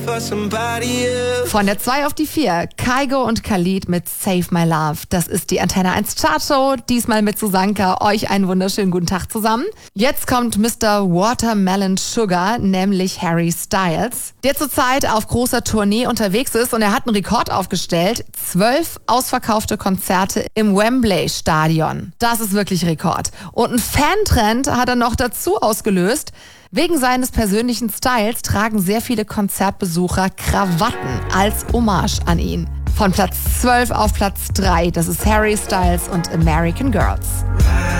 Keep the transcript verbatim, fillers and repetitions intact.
Von der zwei auf die vier, Kygo und Khalid mit Save My Love. Das ist die Antenne eins Chartshow, diesmal mit Susanka. Euch einen wunderschönen guten Tag zusammen. Jetzt kommt Mister Watermelon Sugar, nämlich Harry Styles, der zurzeit auf großer Tournee unterwegs ist und er hat einen Rekord aufgestellt. Zwölf ausverkaufte Konzerte im Wembley-Stadion. Das ist wirklich Rekord. Und ein Fantrend hat er noch dazu ausgelöst. Wegen seines persönlichen Styles tragen sehr viele Konzertbesucher Krawatten als Hommage an ihn. Von Platz zwölf auf Platz drei, das ist Harry Styles und American Girls.